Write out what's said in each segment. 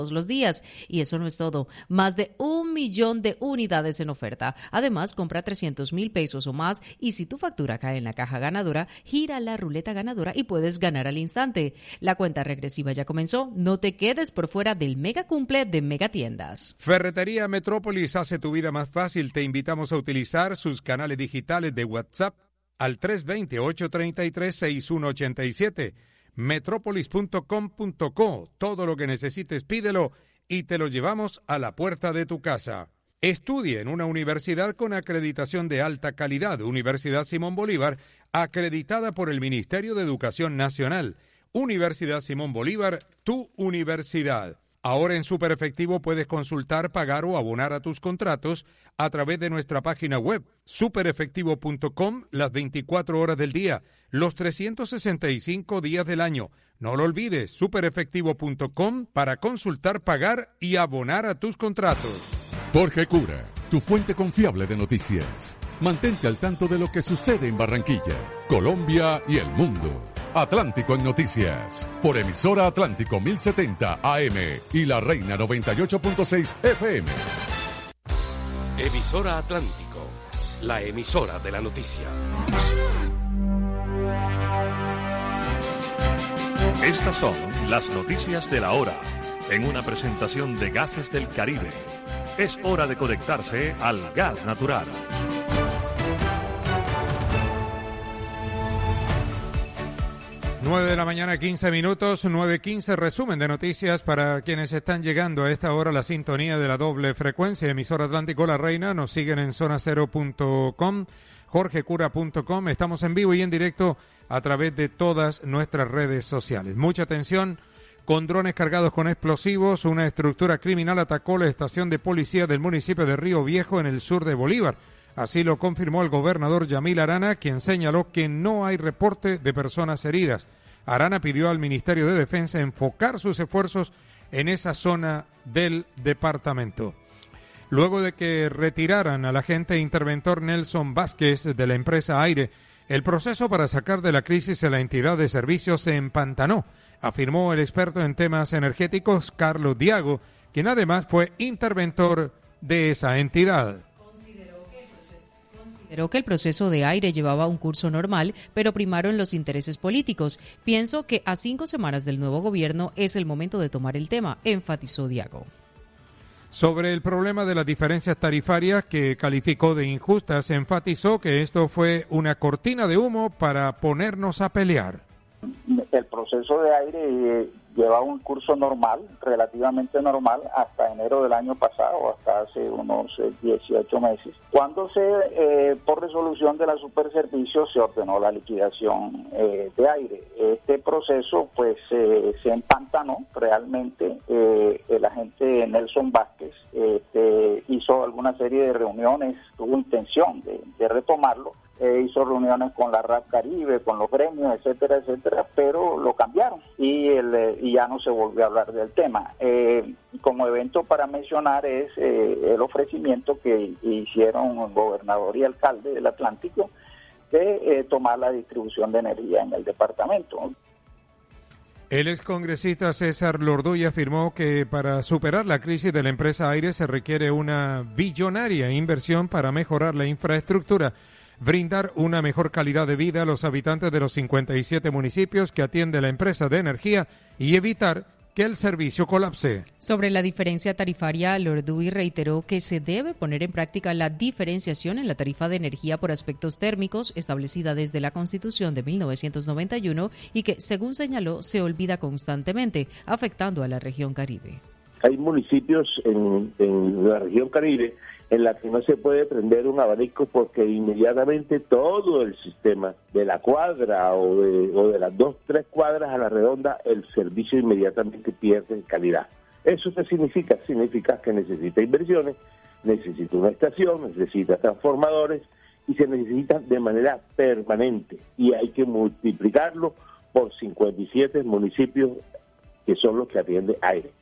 todos los días. Y eso no es todo. Más de 1 millón de unidades en oferta. Además, compra 300,000 pesos o más y si tu factura cae en la caja ganadora, gira la ruleta ganadora y puedes ganar al instante. La cuenta regresiva ya comenzó. No te quedes por fuera del mega cumple de Megatiendas. Ferretería Metrópolis hace tu vida más fácil. Te invitamos a utilizar sus canales digitales de WhatsApp al 320-833-6187. Metrópolis.com.co. Todo lo que necesites pídelo y te lo llevamos a la puerta de tu casa. Estudie en una universidad con acreditación de alta calidad. Universidad Simón Bolívar, acreditada por el Ministerio de Educación Nacional. Universidad Simón Bolívar, tu universidad. Ahora en Superefectivo puedes consultar, pagar o abonar a tus contratos a través de nuestra página web, superefectivo.com, las 24 horas del día, los 365 días del año. No lo olvides, superefectivo.com para consultar, pagar y abonar a tus contratos. Jorge Cura, tu fuente confiable de noticias. Mantente al tanto de lo que sucede en Barranquilla, Colombia y el mundo. Atlántico en Noticias, por emisora Atlántico 1070 AM y La Reina 98.6 FM. Emisora Atlántico, la emisora de la noticia. Estas son las noticias de la hora, en una presentación de Gases del Caribe. Es hora de conectarse al gas natural. 9 de la mañana, 15 minutos, 9:15, resumen de noticias para quienes están llegando a esta hora la sintonía de la doble frecuencia, emisora Atlántico La Reina, nos siguen en zonacero.com, jorgecura.com, estamos en vivo y en directo a través de todas nuestras redes sociales. Mucha atención, con drones cargados con explosivos, una estructura criminal atacó la estación de policía del municipio de Río Viejo en el sur de Bolívar. Así lo confirmó el gobernador Yamil Arana, quien señaló que no hay reporte de personas heridas. Arana pidió al Ministerio de Defensa enfocar sus esfuerzos en esa zona del departamento. Luego de que retiraran al agente interventor Nelson Vázquez de la empresa Aire, el proceso para sacar de la crisis a la entidad de servicios se empantanó, afirmó el experto en temas energéticos Carlos Diago, quien además fue interventor de esa entidad. Consideró que el proceso de Aire llevaba un curso normal, pero primaron los intereses políticos. Pienso que a 5 semanas del nuevo gobierno es el momento de tomar el tema, enfatizó Diago. Sobre el problema de las diferencias tarifarias que calificó de injustas, enfatizó que esto fue una cortina de humo para ponernos a pelear. El proceso de Aire lleva un curso normal, relativamente normal, hasta enero del año pasado, hasta hace unos 18 meses, cuando por resolución de la Superservicios se ordenó la liquidación de Aire. Este proceso pues se empantanó realmente. El agente Nelson Vázquez hizo alguna serie de reuniones, tuvo intención de retomarlo, hizo reuniones con la RAP Caribe, con los gremios, etcétera, pero lo cambiaron y ya no se volvió a hablar del tema. Como evento para mencionar es el ofrecimiento que hicieron el gobernador y alcalde del Atlántico de tomar la distribución de energía en el departamento. El excongresista César Lorduy afirmó que para superar la crisis de la empresa Aire se requiere una billonaria inversión para mejorar la infraestructura, brindar una mejor calidad de vida a los habitantes de los 57 municipios que atiende la empresa de energía y evitar que el servicio colapse. Sobre la diferencia tarifaria, Lorduy reiteró que se debe poner en práctica la diferenciación en la tarifa de energía por aspectos térmicos establecida desde la Constitución de 1991 y que, según señaló, se olvida constantemente, afectando a la región Caribe. Hay municipios en la región Caribe en la que no se puede prender un abanico porque inmediatamente todo el sistema de la cuadra o de las 2-3 cuadras a la redonda, el servicio inmediatamente pierde calidad. ¿Eso qué significa? Significa que necesita inversiones, necesita una estación, necesita transformadores y se necesita de manera permanente y hay que multiplicarlo por 57 municipios que son los que atiende Aire.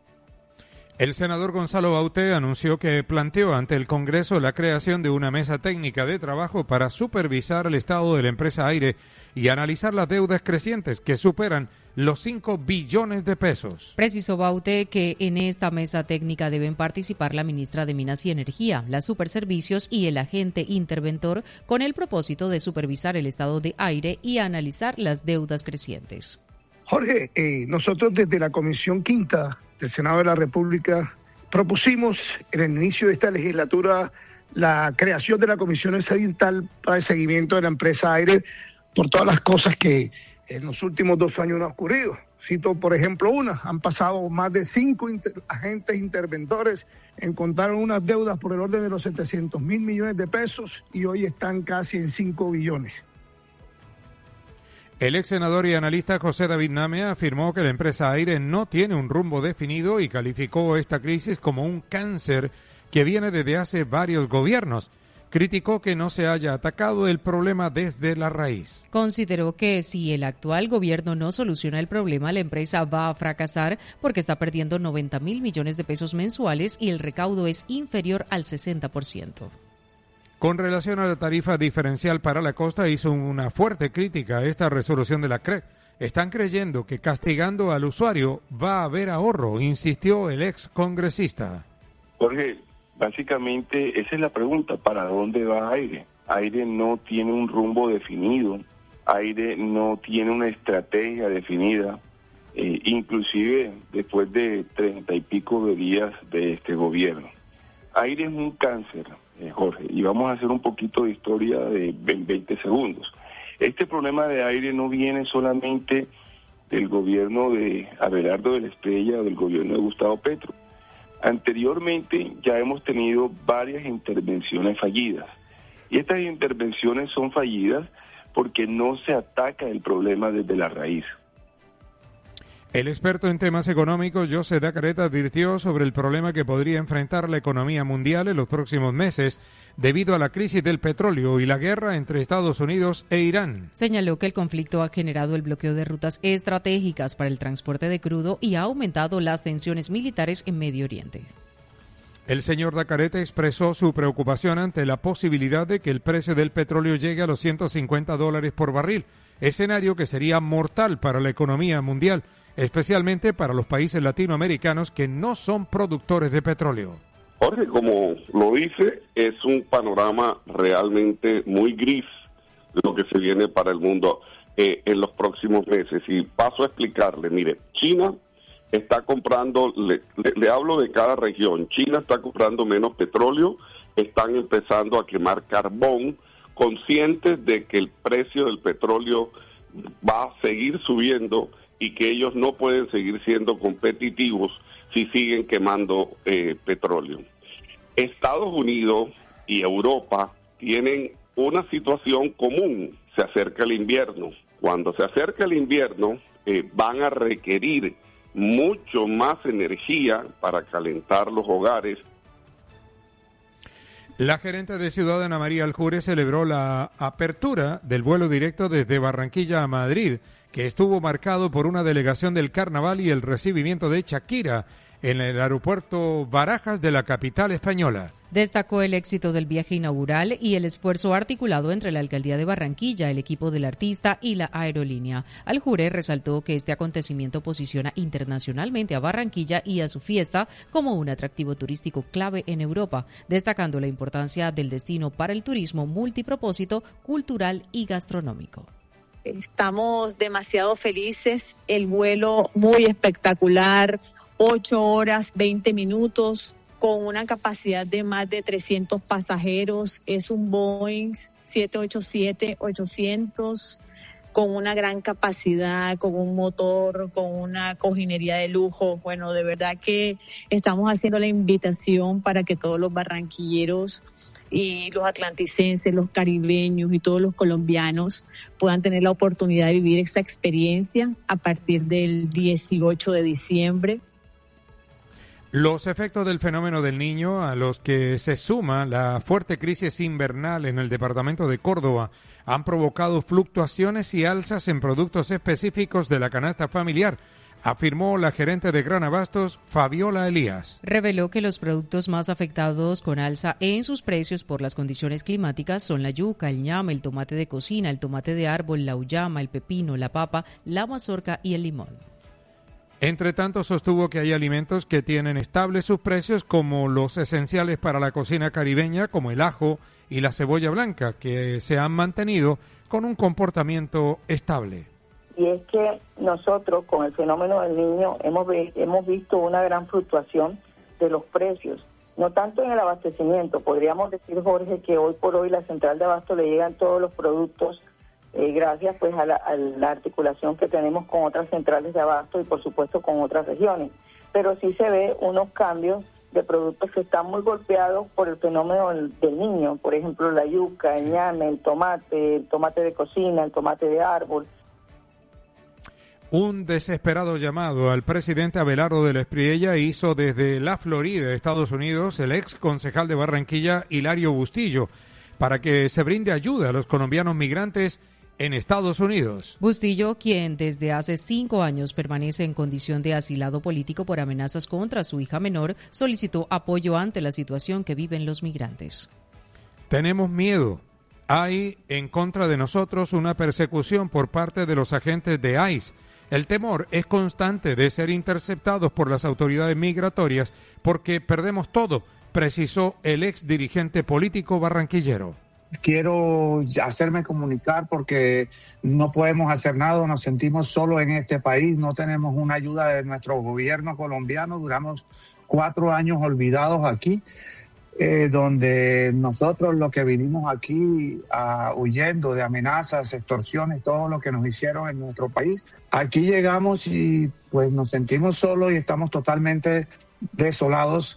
El senador Gonzalo Baute anunció que planteó ante el Congreso la creación de una mesa técnica de trabajo para supervisar el estado de la empresa Aire y analizar las deudas crecientes que superan los 5 billones de pesos. Precisó Baute que en esta mesa técnica deben participar la ministra de Minas y Energía, la Superservicios y el agente interventor con el propósito de supervisar el estado de aire y analizar las deudas crecientes. Jorge, nosotros desde la Comisión Quinta del Senado de la República propusimos en el inicio de esta legislatura la creación de la Comisión Extradiental para el seguimiento de la empresa Aire por todas las cosas que en los últimos 2 años no han ocurrido. Cito, por ejemplo, han pasado más de 5 agentes interventores, encontraron unas deudas por el orden de los 700 mil millones de pesos y hoy están casi en 5 billones. El ex senador y analista José David Name afirmó que la empresa Aire no tiene un rumbo definido y calificó esta crisis como un cáncer que viene desde hace varios gobiernos. Criticó que no se haya atacado el problema desde la raíz. Consideró que si el actual gobierno no soluciona el problema, la empresa va a fracasar porque está perdiendo 90 mil millones de pesos mensuales y el recaudo es inferior al 60%. Con relación a la tarifa diferencial para la costa, hizo una fuerte crítica a esta resolución de la CREC. Están creyendo que castigando al usuario va a haber ahorro, insistió el ex congresista. Jorge, básicamente esa es la pregunta, ¿para dónde va Aire? Aire no tiene un rumbo definido, Aire no tiene una estrategia definida, inclusive después de 30 y pico de días de este gobierno. Aire es un cáncer, Jorge, y vamos a hacer un poquito de historia en 20 segundos. Este problema de Aire no viene solamente del gobierno de Abelardo de la Estrella o del gobierno de Gustavo Petro. Anteriormente ya hemos tenido varias intervenciones fallidas, y estas intervenciones son fallidas porque no se ataca el problema desde la raíz. El experto en temas económicos, José Dacareta, advirtió sobre el problema que podría enfrentar la economía mundial en los próximos meses debido a la crisis del petróleo y la guerra entre Estados Unidos e Irán. Señaló que el conflicto ha generado el bloqueo de rutas estratégicas para el transporte de crudo y ha aumentado las tensiones militares en Medio Oriente. El señor Dacareta expresó su preocupación ante la posibilidad de que el precio del petróleo llegue a los $150 por barril, escenario que sería mortal para la economía mundial, especialmente para los países latinoamericanos que no son productores de petróleo. Jorge, como lo dice, es un panorama realmente muy gris lo que se viene para el mundo en los próximos meses. Y paso a explicarle, mire, China está comprando, le hablo de cada región, China está comprando menos petróleo, están empezando a quemar carbón, conscientes de que el precio del petróleo va a seguir subiendo y que ellos no pueden seguir siendo competitivos si siguen quemando petróleo. Estados Unidos y Europa tienen una situación común, se acerca el invierno. Cuando se acerca el invierno, van a requerir mucho más energía para calentar los hogares. La gerente de Ciudad Ana María Aljure celebró la apertura del vuelo directo desde Barranquilla a Madrid, que estuvo marcado por una delegación del Carnaval y el recibimiento de Shakira en el aeropuerto Barajas de la capital española. Destacó el éxito del viaje inaugural y el esfuerzo articulado entre la alcaldía de Barranquilla, el equipo del artista y la aerolínea. Aljure resaltó que este acontecimiento posiciona internacionalmente a Barranquilla y a su fiesta como un atractivo turístico clave en Europa, destacando la importancia del destino para el turismo multipropósito, cultural y gastronómico. Estamos demasiado felices, el vuelo muy espectacular, 8 horas, 20 minutos, con una capacidad de más de 300 pasajeros. Es un Boeing 787-800 con una gran capacidad, con un motor, con una cojinería de lujo. Bueno, de verdad que estamos haciendo la invitación para que todos los barranquilleros y los atlanticenses, los caribeños y todos los colombianos puedan tener la oportunidad de vivir esta experiencia a partir del 18 de diciembre. Los efectos del fenómeno del Niño, a los que se suma la fuerte crisis invernal en el departamento de Córdoba, han provocado fluctuaciones y alzas en productos específicos de la canasta familiar, afirmó la gerente de Gran Abastos, Fabiola Elías. Reveló que los productos más afectados con alza en sus precios por las condiciones climáticas son la yuca, el ñame, el tomate de cocina, el tomate de árbol, la uyama, el pepino, la papa, la mazorca y el limón. Entre tanto, sostuvo que hay alimentos que tienen estables sus precios, como los esenciales para la cocina caribeña, como el ajo y la cebolla blanca, que se han mantenido con un comportamiento estable. Y es que nosotros, con el fenómeno del Niño, hemos visto una gran fluctuación de los precios, no tanto en el abastecimiento. Podríamos decir, Jorge, que hoy por hoy la central de abasto le llegan todos los productos gracias pues a la articulación que tenemos con otras centrales de abasto y por supuesto con otras regiones. Pero sí se ve unos cambios de productos que están muy golpeados por el fenómeno del Niño, por ejemplo la yuca, el ñame, el tomate de cocina, el tomate de árbol. Un desesperado llamado al presidente Abelardo de la Espriella hizo desde la Florida, Estados Unidos, el ex concejal de Barranquilla, Hilario Bustillo, para que se brinde ayuda a los colombianos migrantes en Estados Unidos. Bustillo, quien desde hace 5 años permanece en condición de asilado político por amenazas contra su hija menor, solicitó apoyo ante la situación que viven los migrantes. Tenemos miedo. Hay en contra de nosotros una persecución por parte de los agentes de ICE. El temor es constante de ser interceptados por las autoridades migratorias porque perdemos todo, precisó el ex dirigente político barranquillero. Quiero hacerme comunicar porque no podemos hacer nada, nos sentimos solos en este país, no tenemos una ayuda de nuestro gobierno colombiano, duramos 4 años olvidados aquí, donde nosotros lo que vinimos aquí huyendo de amenazas, extorsiones, todo lo que nos hicieron en nuestro país. Aquí llegamos y pues nos sentimos solos y estamos totalmente desolados.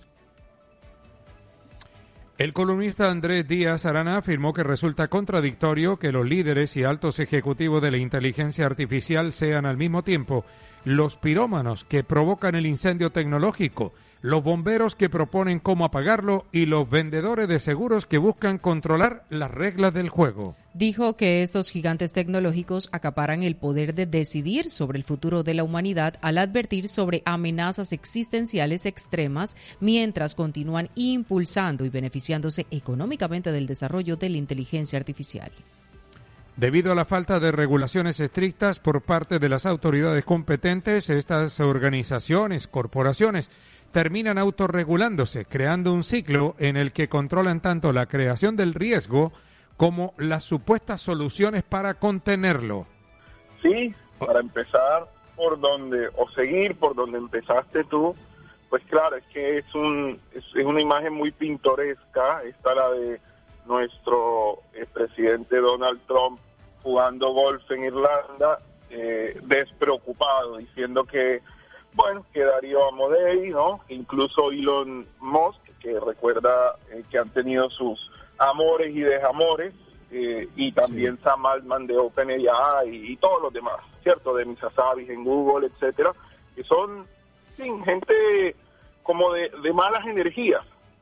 El columnista Andrés Díaz Arana afirmó que resulta contradictorio que los líderes y altos ejecutivos de la inteligencia artificial sean al mismo tiempo los pirómanos que provocan el incendio tecnológico, los bomberos que proponen cómo apagarlo y los vendedores de seguros que buscan controlar las reglas del juego. Dijo que estos gigantes tecnológicos acaparan el poder de decidir sobre el futuro de la humanidad al advertir sobre amenazas existenciales extremas mientras continúan impulsando y beneficiándose económicamente del desarrollo de la inteligencia artificial. Debido a la falta de regulaciones estrictas por parte de las autoridades competentes, estas organizaciones, corporaciones, terminan autorregulándose, creando un ciclo en el que controlan tanto la creación del riesgo como las supuestas soluciones para contenerlo. Sí, para empezar por donde, o seguir por donde empezaste tú, pues claro, es que es una imagen muy pintoresca, está la de nuestro presidente Donald Trump jugando golf en Irlanda, despreocupado, diciendo que que Darío Amodei, ¿no? Incluso Elon Musk, que recuerda que han tenido sus amores y desamores, y también Sam Altman de OpenAI y todos los demás, ¿cierto? De Misasabi en Google, etcétera, que son gente como de malas energías.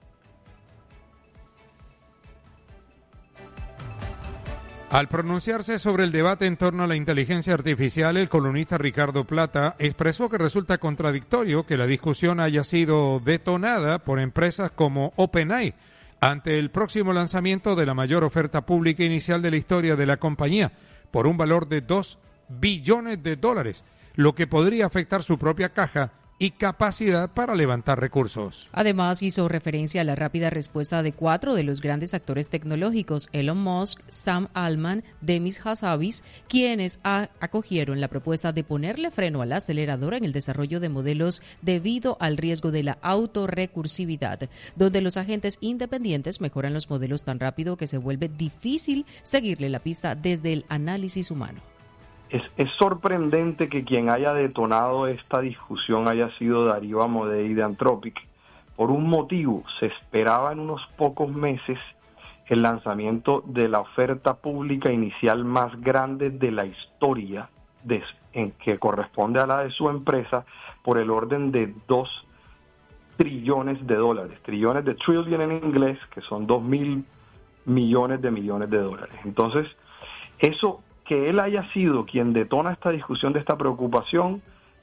Al pronunciarse sobre el debate en torno a la inteligencia artificial, el columnista Ricardo Plata expresó que resulta contradictorio que la discusión haya sido detonada por empresas como OpenAI ante el próximo lanzamiento de la mayor oferta pública inicial de la historia de la compañía, por un valor de $2 billones, lo que podría afectar su propia caja y capacidad para levantar recursos. Además, hizo referencia a la rápida respuesta de 4 de los grandes actores tecnológicos, Elon Musk, Sam Altman, Demis Hassabis, quienes acogieron la propuesta de ponerle freno al acelerador en el desarrollo de modelos debido al riesgo de la autorrecursividad, donde los agentes independientes mejoran los modelos tan rápido que se vuelve difícil seguirle la pista desde el análisis humano. Es sorprendente que quien haya detonado esta discusión haya sido Darío Amodei de Anthropic. Por un motivo, se esperaba en unos pocos meses el lanzamiento de la oferta pública inicial más grande de la historia, en que corresponde a la de su empresa, por el orden de $2 trillones. Trillones de trillion en inglés, que son 2.000 millones de dólares. Entonces, eso, que él haya sido quien detona esta discusión de esta preocupación,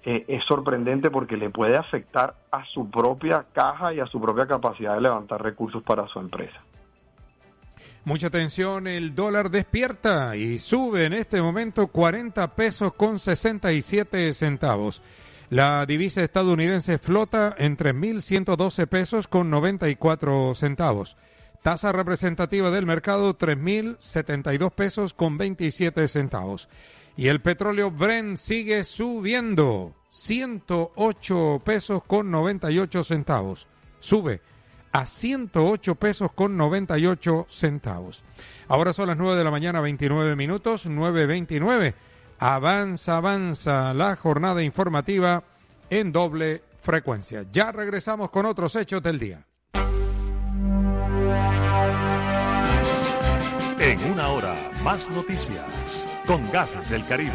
es sorprendente porque le puede afectar a su propia caja y a su propia capacidad de levantar recursos para su empresa. Mucha atención, el dólar despierta y sube en este momento 40 pesos con 67 centavos. La divisa estadounidense flota en 3.112 pesos con 94 centavos. Tasa representativa del mercado 3.072 pesos con 27 centavos. Y el petróleo Brent sigue subiendo, 108 pesos con 98 centavos. Sube a 108 pesos con 98 centavos. Ahora son las 9 de la mañana, 29 minutos, 9:29. Avanza la jornada informativa en doble frecuencia. Ya regresamos con otros hechos del día. En una hora, más noticias con Gases del Caribe.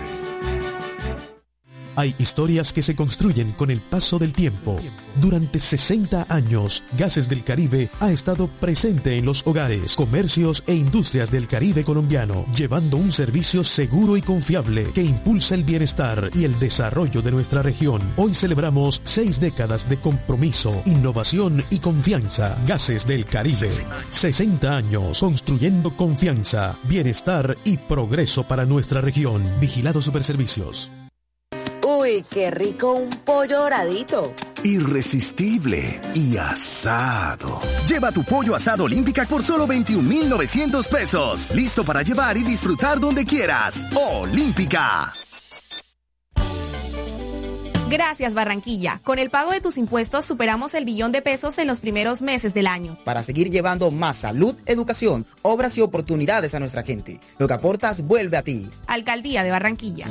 Hay historias que se construyen con el paso del tiempo. Durante 60 años, Gases del Caribe ha estado presente en los hogares, comercios e industrias del Caribe colombiano, llevando un servicio seguro y confiable que impulsa el bienestar y el desarrollo de nuestra región. Hoy celebramos 6 décadas de compromiso, innovación y confianza. Gases del Caribe. 60 años construyendo confianza, bienestar y progreso para nuestra región. Vigilado Superservicios. Uy, qué rico un pollo doradito. Irresistible y asado. Lleva tu pollo asado Olímpica por solo 21.900 pesos. Listo para llevar y disfrutar donde quieras. Olímpica. Gracias, Barranquilla. Con el pago de tus impuestos superamos el billón de pesos en los primeros meses del año. Para seguir llevando más salud, educación, obras y oportunidades a nuestra gente. Lo que aportas vuelve a ti. Alcaldía de Barranquilla.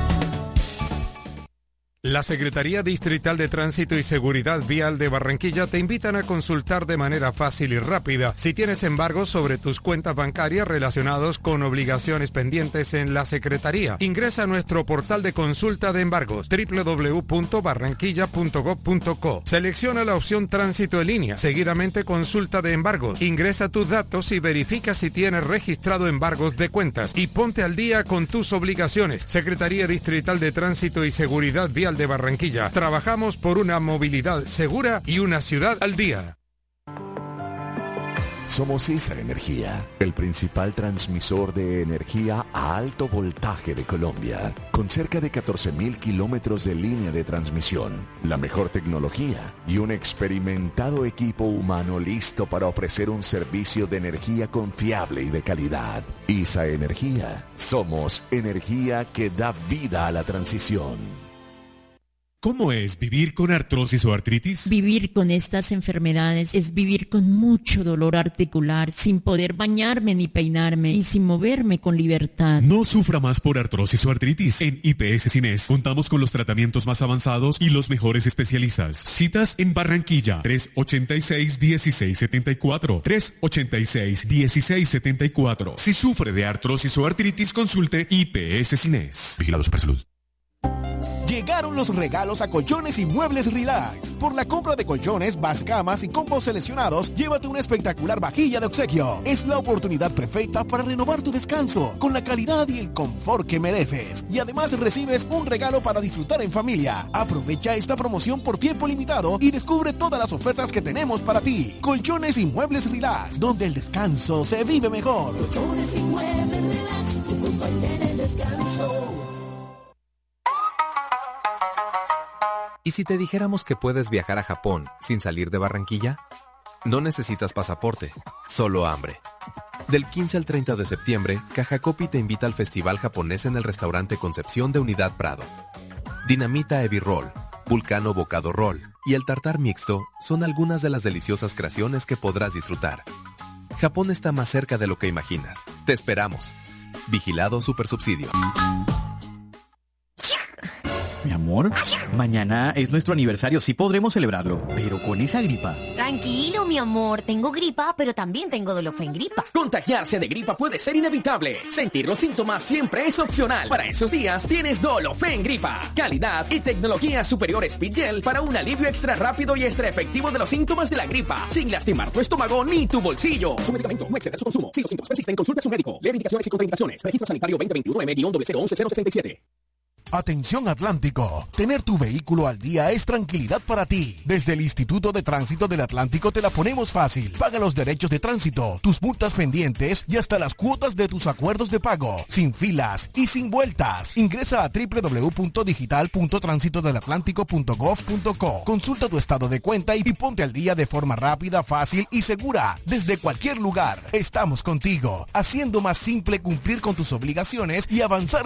La Secretaría Distrital de Tránsito y Seguridad Vial de Barranquilla te invitan a consultar de manera fácil y rápida si tienes embargos sobre tus cuentas bancarias relacionados con obligaciones pendientes en la Secretaría. Ingresa a nuestro portal de consulta de embargos www.barranquilla.gov.co. Selecciona la opción Tránsito en línea. Seguidamente Consulta de embargos. Ingresa tus datos y verifica si tienes registrado embargos de cuentas y ponte al día con tus obligaciones. Secretaría Distrital de Tránsito y Seguridad Vial de Barranquilla. Trabajamos por una movilidad segura y una ciudad al día. Somos ISA Energía, el principal transmisor de energía a alto voltaje de Colombia, con cerca de 14.000 kilómetros de línea de transmisión, la mejor tecnología y un experimentado equipo humano listo para ofrecer un servicio de energía confiable y de calidad. ISA Energía, somos energía que da vida a la transición. ¿Cómo es vivir con artrosis o artritis? Vivir con estas enfermedades es vivir con mucho dolor articular, sin poder bañarme ni peinarme y sin moverme con libertad. No sufra más por artrosis o artritis. En IPS Cines contamos con los tratamientos más avanzados y los mejores especialistas. Citas en Barranquilla, 386-1674, 386-1674. Si sufre de artrosis o artritis, consulte IPS Cines. Vigilado Supersalud. Llegaron los regalos a Colchones y Muebles Relax. Por la compra de colchones, camas y combos seleccionados, llévate una espectacular vajilla de obsequio. Es la oportunidad perfecta para renovar tu descanso, con la calidad y el confort que mereces. Y además recibes un regalo para disfrutar en familia. Aprovecha esta promoción por tiempo limitado y descubre todas las ofertas que tenemos para ti. Colchones y Muebles Relax, donde el descanso se vive mejor. Colchones y Muebles Relax, tu compañía en el descanso. ¿Y si te dijéramos que puedes viajar a Japón sin salir de Barranquilla? No necesitas pasaporte, solo hambre. Del 15 al 30 de septiembre, Caja Copi te invita al Festival Japonés en el restaurante Concepción de Unidad Prado. Dinamita Ebi Roll, Vulcano Bocado Roll y el tartar mixto son algunas de las deliciosas creaciones que podrás disfrutar. Japón está más cerca de lo que imaginas. Te esperamos. Vigilado Supersubsidio. Mi amor, mañana es nuestro aniversario, sí podremos celebrarlo, pero con esa gripa. Tranquilo, mi amor, tengo gripa, pero también tengo Dolofengripa. Contagiarse de gripa puede ser inevitable. Sentir los síntomas siempre es opcional. Para esos días tienes Dolofengripa. Calidad y tecnología superior Speedgel para un alivio extra rápido y extra efectivo de los síntomas de la gripa, sin lastimar tu estómago ni tu bolsillo. Su medicamento, no exceda su consumo. Si los síntomas persisten, consulte a su médico. Lee indicaciones y contraindicaciones. Registro sanitario 2021 M-011-067. Atención Atlántico, tener tu vehículo al día es tranquilidad para ti. Desde el Instituto de Tránsito del Atlántico te la ponemos fácil. Paga los derechos de tránsito, tus multas pendientes y hasta las cuotas de tus acuerdos de pago, sin filas y sin vueltas. Ingresa a www.digital.transitodelatlántico.gov.co. Consulta tu estado de cuenta y ponte al día de forma rápida, fácil y segura. Desde cualquier lugar, estamos contigo, haciendo más simple cumplir con tus obligaciones y avanzar